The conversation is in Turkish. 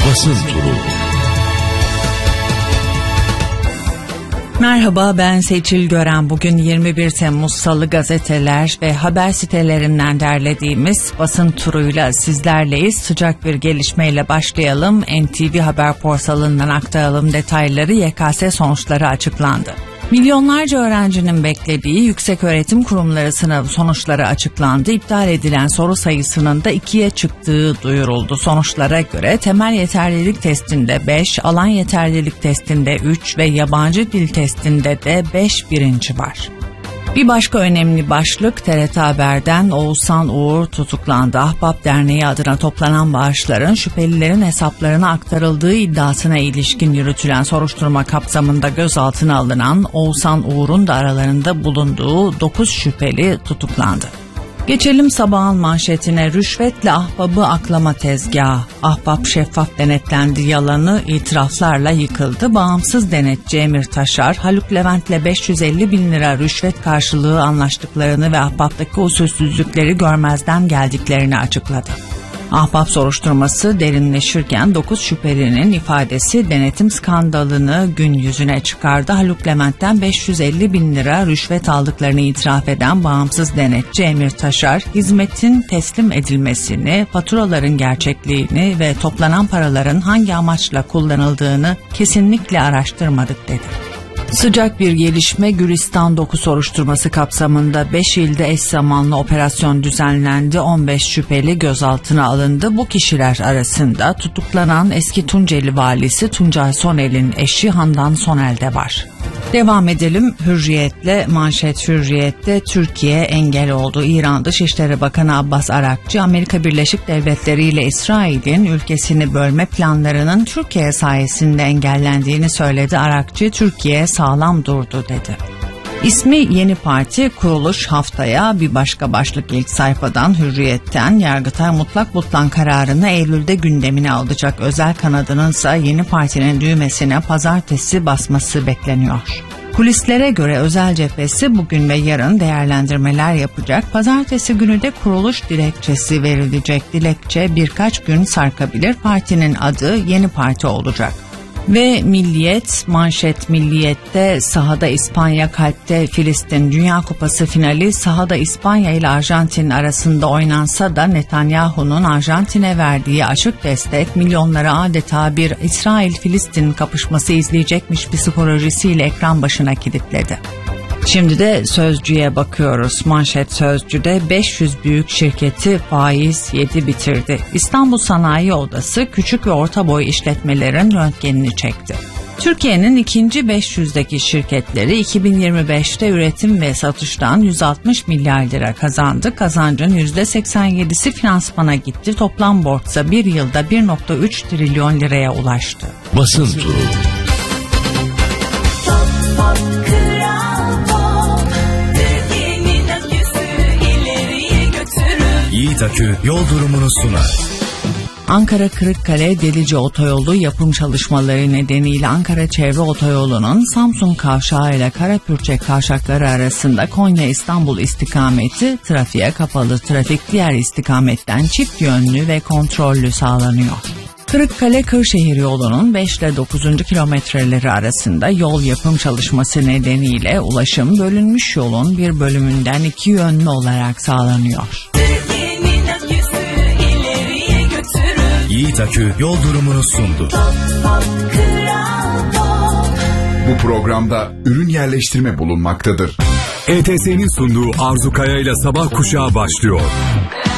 Basın Turu. Merhaba, ben Seçil Gören. Bugün 21 Temmuz Salı, gazeteler ve haber sitelerinden derlediğimiz basın turuyla sizlerleyiz. Sıcak bir gelişmeyle başlayalım. NTV Haber portalından aktaralım detayları. YKS sonuçları açıklandı. Milyonlarca öğrencinin beklediği yükseköğretim kurumları sınavı sonuçları açıklandı. İptal edilen soru sayısının da 2'ye çıktığı duyuruldu. Sonuçlara göre temel yeterlilik testinde 5, alan yeterlilik testinde 3 ve yabancı dil testinde de 5 birinci var. Bir başka önemli başlık TRT Haber'den Oğuzhan Uğur tutuklandı. Ahbap Derneği adına toplanan bağışların şüphelilerin hesaplarına aktarıldığı iddiasına ilişkin yürütülen soruşturma kapsamında gözaltına alınan Oğuzhan Uğur'un da aralarında bulunduğu 9 şüpheli tutuklandı. Geçelim sabahın manşetine. Rüşvetle ahbabı aklama tezgahı. Ahbap şeffaf denetlendi yalanı itiraflarla yıkıldı. Bağımsız denetçi Emir Taşar, Haluk Levent'le 550 bin lira rüşvet karşılığı anlaştıklarını ve ahbaptaki usulsüzlükleri görmezden geldiklerini açıkladı. Ahbap soruşturması derinleşirken 9 şüphelinin ifadesi denetim skandalını gün yüzüne çıkardı. Haluk Levent'ten 550 bin lira rüşvet aldıklarını itiraf eden bağımsız denetçi Emir Taşar, hizmetin teslim edilmesini, faturaların gerçekliğini ve toplanan paraların hangi amaçla kullanıldığını kesinlikle araştırmadık dedi. Sıcak bir gelişme, Gülistan doku soruşturması kapsamında 5 ilde eş zamanlı operasyon düzenlendi. 15 şüpheli gözaltına alındı. Bu kişiler arasında tutuklanan eski Tunceli valisi Tuncay Sonel'in eşi Handan Sonel de var. Devam edelim Hürriyet'le. Manşet Hürriyet'te Türkiye engel oldu. İran Dışişleri Bakanı Abbas Arakçı, Amerika Birleşik Devletleri ile İsrail'in ülkesini bölme planlarının Türkiye sayesinde engellendiğini söyledi. Arakçı, Türkiye sağlam durdu dedi. İsmi Yeni Parti, kuruluş haftaya. Bir başka başlık ilk sayfadan Hürriyet'ten. Yargıtay mutlak butlan kararını Eylül'de gündemine alacak. Özel kanadının ise Yeni Parti'nin düğmesine pazartesi basması bekleniyor. Kulislere göre özel cephesi bugün ve yarın değerlendirmeler yapacak. Pazartesi günü de kuruluş dilekçesi verilecek. Dilekçe birkaç gün sarkabilir. Partinin adı Yeni Parti olacak. Ve Milliyet, manşet Milliyet'te sahada İspanya, kalpte Filistin. Dünya Kupası finali sahada İspanya ile Arjantin arasında oynansa da Netanyahu'nun Arjantin'e verdiği açık destek milyonları adeta bir İsrail-Filistin kapışması izleyecekmiş psikolojisiyle ekran başına kilitledi. Şimdi de Sözcü'ye bakıyoruz. Manşet Sözcü'de 500 büyük şirketi faiz yedi bitirdi. İstanbul Sanayi Odası küçük ve orta boy işletmelerin röntgenini çekti. Türkiye'nin ikinci 500'deki şirketleri 2025'te üretim ve satıştan 160 milyar lira kazandı. Kazancın %87'si finansmana gitti. Toplam borçsa bir yılda 1.3 trilyon liraya ulaştı. Basın Turu. Yiğit Akü yol durumunu sunar. Ankara Kırıkkale Delice Otoyolu yapım çalışmaları nedeniyle Ankara Çevre Otoyolu'nun Samsun Kavşağı ile Karapürçek kavşakları arasında Konya İstanbul istikameti trafiğe kapalı. Trafik diğer istikametten çift yönlü ve kontrollü sağlanıyor. Kırıkkale-Kırşehir yolunun 5 ile 9. kilometreleri arasında yol yapım çalışması nedeniyle ulaşım bölünmüş yolun bir bölümünden iki yönlü olarak sağlanıyor. Yiğit Akü yol durumunu sundu. Bu programda ürün yerleştirme bulunmaktadır. ETS'nin sunduğu Arzu Kaya ile Sabah Kuşağı başlıyor.